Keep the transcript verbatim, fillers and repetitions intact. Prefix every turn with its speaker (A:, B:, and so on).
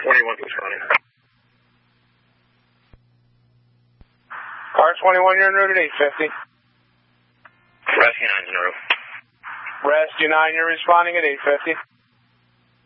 A: twenty-one responding.
B: Car twenty-one, you're en route at eight fifty.
A: Rescue nine, en route.
B: Rescue nine, you're responding at eight fifty.